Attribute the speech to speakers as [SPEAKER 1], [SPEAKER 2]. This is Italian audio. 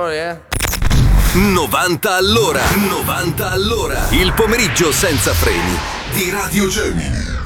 [SPEAKER 1] Oh yeah.
[SPEAKER 2] 90 all'ora. 90 all'ora. Il pomeriggio senza freni di Radio Gemini.